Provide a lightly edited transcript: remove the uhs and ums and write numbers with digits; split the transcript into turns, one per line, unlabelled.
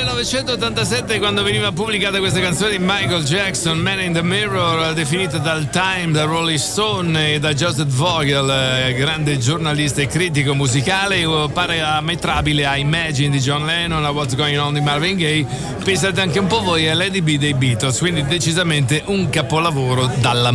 1987, quando veniva pubblicata questa canzone di Michael Jackson, Man in the Mirror, definita dal Time, da Rolling Stone e da Joseph Vogel, grande giornalista e critico musicale, parametrabile a Imagine di John Lennon, a What's Going On di Marvin Gaye. Pensate anche un po' voi a Lady B dei Beatles, quindi decisamente un capolavoro dalla